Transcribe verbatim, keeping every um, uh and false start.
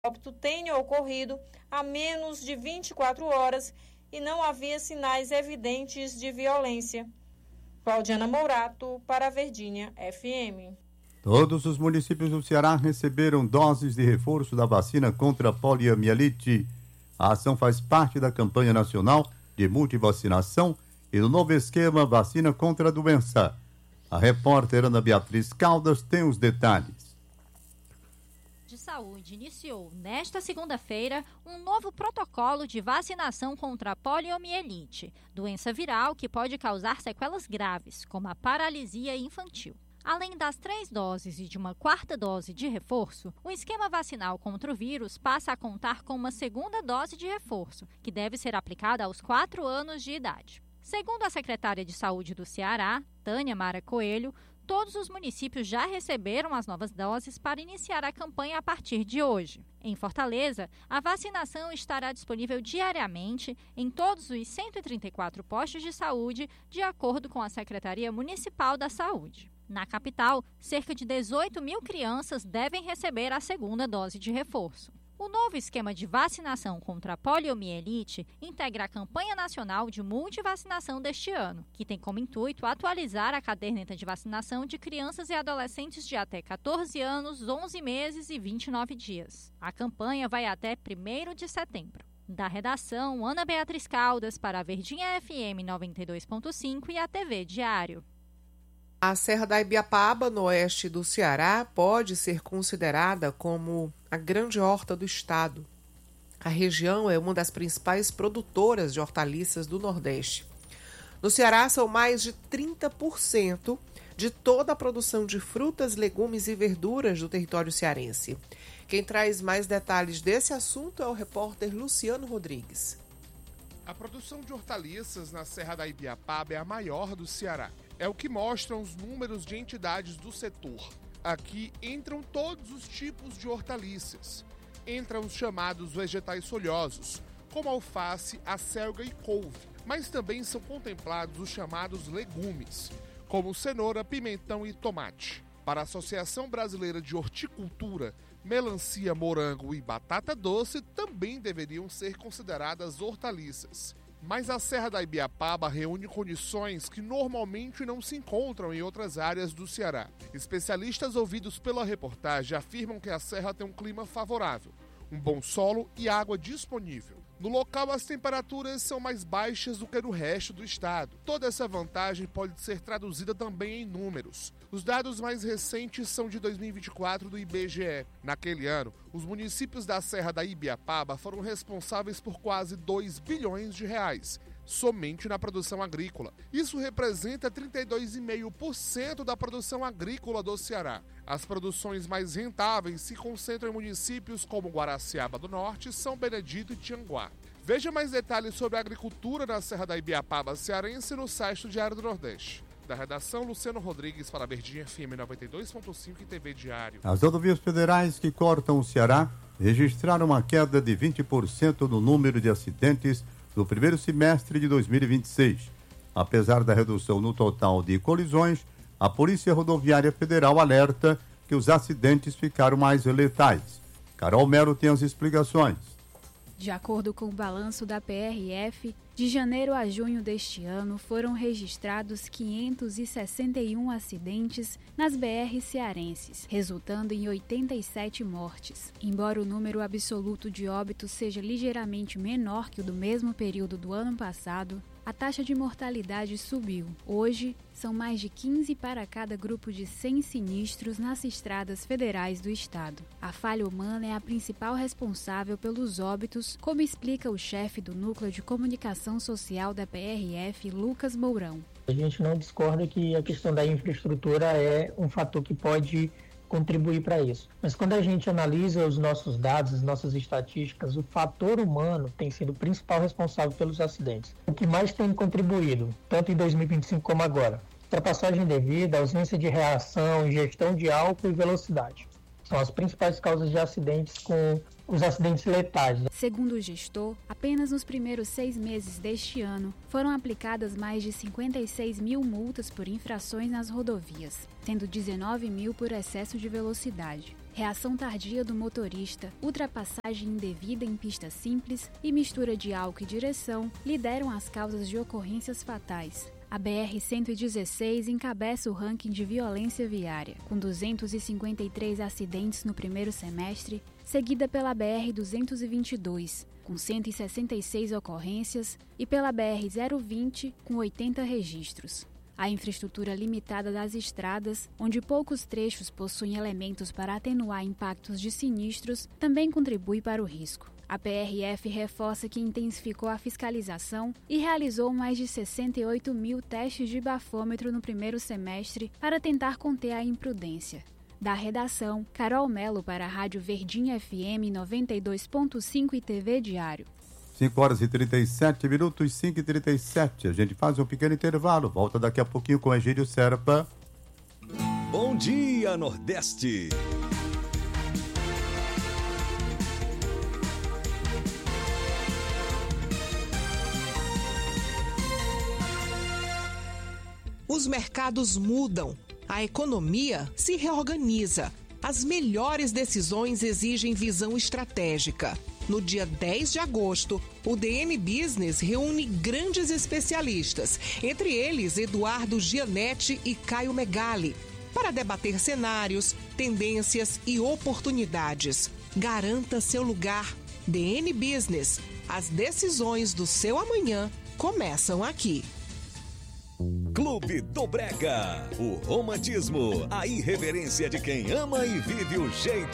óbito tenha ocorrido há menos de vinte e quatro horas e não havia sinais evidentes de violência. Claudiana Mourato, para a Verdinha F M. Todos os municípios do Ceará receberam doses de reforço da vacina contra a poliomielite. A ação faz parte da campanha nacional de multivacinação e do novo esquema vacina contra a doença. A repórter Ana Beatriz Caldas tem os detalhes. De Saúde iniciou nesta segunda-feira um novo protocolo de vacinação contra a poliomielite, doença viral que pode causar sequelas graves, como a paralisia infantil. Além das três doses e de uma quarta dose de reforço, o esquema vacinal contra o vírus passa a contar com uma segunda dose de reforço, que deve ser aplicada aos quatro anos de idade. Segundo a secretária de Saúde do Ceará, Tânia Mara Coelho, todos os municípios já receberam as novas doses para iniciar a campanha a partir de hoje. Em Fortaleza, a vacinação estará disponível diariamente em todos os cento e trinta e quatro postos de saúde, de acordo com a Secretaria Municipal da Saúde. Na capital, cerca de dezoito mil crianças devem receber a segunda dose de reforço. O novo esquema de vacinação contra a poliomielite integra a campanha nacional de multivacinação deste ano, que tem como intuito atualizar a caderneta de vacinação de crianças e adolescentes de até catorze anos, onze meses e vinte e nove dias. A campanha vai até primeiro de setembro. Da redação, Ana Beatriz Caldas para a Verdinha F M noventa e dois ponto cinco e a T V Diário. A Serra da Ibiapaba, no oeste do Ceará, pode ser considerada como a grande horta do estado. A região é uma das principais produtoras de hortaliças do Nordeste. No Ceará, são mais de trinta por cento de toda a produção de frutas, legumes e verduras do território cearense. Quem traz mais detalhes desse assunto é o repórter Luciano Rodrigues. A produção de hortaliças na Serra da Ibiapaba é a maior do Ceará. É o que mostram os números de entidades do setor. Aqui entram todos os tipos de hortaliças. Entram os chamados vegetais folhosos, como alface, acelga e couve. Mas também são contemplados os chamados legumes, como cenoura, pimentão e tomate. Para a Associação Brasileira de Horticultura, melancia, morango e batata doce também deveriam ser consideradas hortaliças. Mas a Serra da Ibiapaba reúne condições que normalmente não se encontram em outras áreas do Ceará. Especialistas ouvidos pela reportagem afirmam que a serra tem um clima favorável, um bom solo e água disponível. No local, as temperaturas são mais baixas do que no resto do estado. Toda essa vantagem pode ser traduzida também em números. Os dados mais recentes são de dois mil e vinte e quatro do I B G E. Naquele ano, os municípios da Serra da Ibiapaba foram responsáveis por quase dois bilhões de reais, somente na produção agrícola. Isso representa trinta e dois vírgula cinco por cento da produção agrícola do Ceará. As produções mais rentáveis se concentram em municípios como Guaraciaba do Norte, São Benedito e Tianguá. Veja mais detalhes sobre a agricultura na Serra da Ibiapaba cearense no site do Diário do Nordeste. Da redação, Luciano Rodrigues para a Verdinha F M noventa e dois ponto cinco e T V Diário. As rodovias federais que cortam o Ceará registraram uma queda de vinte por cento no número de acidentes no primeiro semestre de dois mil e vinte e seis. Apesar da redução no total de colisões, a Polícia Rodoviária Federal alerta que os acidentes ficaram mais letais. Carol Melo tem as explicações. De acordo com o balanço da P R F, de janeiro a junho deste ano foram registrados quinhentos e sessenta e um acidentes nas B Rs cearenses, resultando em oitenta e sete mortes. Embora o número absoluto de óbitos seja ligeiramente menor que o do mesmo período do ano passado, a taxa de mortalidade subiu. Hoje, são mais de quinze para cada grupo de cem sinistros nas estradas federais do estado. A falha humana é a principal responsável pelos óbitos, como explica o chefe do Núcleo de Comunicação Social da P R F, Lucas Mourão. A gente não discorda que a questão da infraestrutura é um fator que pode contribuir para isso. Mas quando a gente analisa os nossos dados, as nossas estatísticas, o fator humano tem sido o principal responsável pelos acidentes. O que mais tem contribuído, tanto em dois mil e vinte e cinco como agora, ultrapassagem indevida, ausência de reação, ingestão de álcool e velocidade. São as principais causas de acidentes, com os acidentes letais. Segundo o gestor, apenas nos primeiros seis meses deste ano foram aplicadas mais de cinquenta e seis mil multas por infrações nas rodovias, sendo dezenove mil por excesso de velocidade. reação tardia do motorista, ultrapassagem indevida em pista simples e mistura de álcool e direção lideram as causas de ocorrências fatais. A B R cento e dezesseis encabeça o ranking de violência viária, com duzentos e cinquenta e três acidentes no primeiro semestre, seguida pela B R duzentos e vinte e dois, com cento e sessenta e seis ocorrências, e pela B R zero vinte, com oitenta registros. A infraestrutura limitada das estradas, onde poucos trechos possuem elementos para atenuar impactos de sinistros, também contribui para o risco. A P R F reforça que intensificou a fiscalização e realizou mais de sessenta e oito mil testes de bafômetro no primeiro semestre para tentar conter a imprudência. Da redação, Carol Melo para a Rádio Verdinha F M noventa e dois ponto cinco e T V Diário. cinco horas e trinta e sete minutos, cinco e trinta e sete. A gente faz um pequeno intervalo. Volta daqui a pouquinho com Egídio Serpa. Bom dia, Nordeste. Os mercados mudam, a economia se reorganiza. As melhores decisões exigem visão estratégica. No dia dez de agosto, o D N Business reúne grandes especialistas, entre eles Eduardo Gianetti e Caio Megali, para debater cenários, tendências e oportunidades. Garanta seu lugar. D N Business. As decisões do seu amanhã começam aqui. Clube do Brega. O romantismo, a irreverência de quem ama e vive o jeito